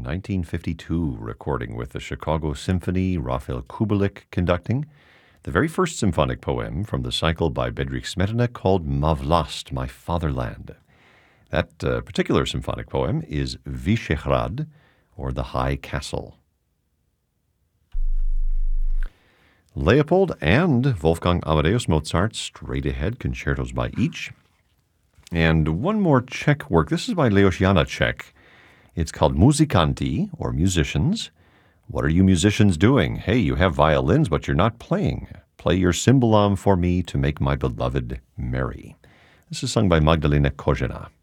1952 recording with the Chicago Symphony, Raphael Kubelik conducting. The very first symphonic poem from the cycle by Bedřich Smetana called Ma Vlast, My Fatherland. That particular symphonic poem is Vyšehrad, or The High Castle. Leopold and Wolfgang Amadeus Mozart, straight ahead, concertos by each. And one more Czech work. This is by Leos Janáček. It's called Muzikanti, or Musicians. What are you musicians doing? Hey, you have violins, but you're not playing. Play your cymbalom for me to make my beloved merry. This is sung by Magdalena Kožena.